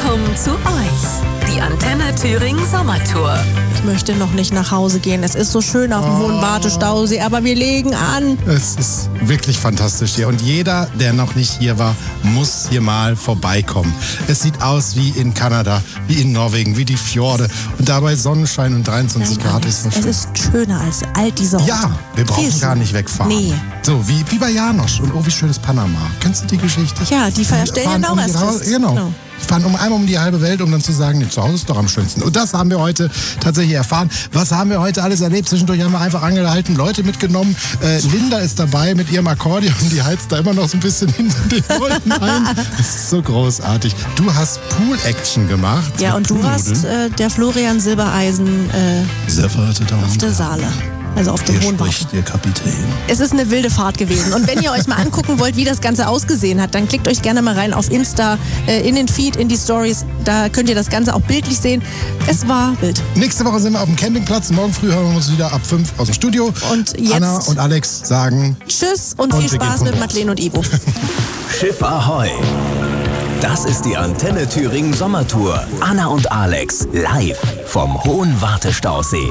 willkommen zu euch. Die Antenne Thüringen Sommertour. Ich möchte noch nicht nach Hause gehen. Es ist so schön auf dem Hohen Wartestausee, aber wir legen an. Es ist wirklich fantastisch hier. Und jeder, der noch nicht hier war, muss hier mal vorbeikommen. Es sieht aus wie in Kanada, wie in Norwegen, wie die Fjorde. Und dabei Sonnenschein und 23 Grad ist so schön. Es ist schöner als all diese Orte. Ja, wir brauchen gar nicht wegfahren. Nee. So, wie bei Janosch und wie schön ist Panama. Kennst du die Geschichte? Ja, die verstellen ja auch erst fest. Genau. Die fahren einmal um die halbe Welt, um dann zu sagen, nee, zu Hause ist doch am schönsten. Und das haben wir heute tatsächlich erfahren. Was haben wir heute alles erlebt? Zwischendurch haben wir einfach angehalten, Leute mitgenommen. Linda ist dabei mit ihrem Akkordeon. Die heizt da immer noch so ein bisschen hinter den Leuten ein. Das ist so großartig. Du hast Pool-Action gemacht. Ja, und du warst der Florian Silbereisen Sehr verehrte Damen auf der Saale. Also auf dem Hohen spricht der Kapitän. Es ist eine wilde Fahrt gewesen. Und wenn ihr euch mal angucken wollt, wie das Ganze ausgesehen hat, dann klickt euch gerne mal rein auf Insta, in den Feed, in die Stories. Da könnt ihr das Ganze auch bildlich sehen. Es war wild. Nächste Woche sind wir auf dem Campingplatz. Morgen früh hören wir uns wieder ab 5 aus dem Studio. Und jetzt Anna und Alex sagen Tschüss und viel Spaß mit Madeleine und Ivo. Schiff Ahoi. Das ist die Antenne Thüringen Sommertour. Anna und Alex live vom Hohen Wartestausee.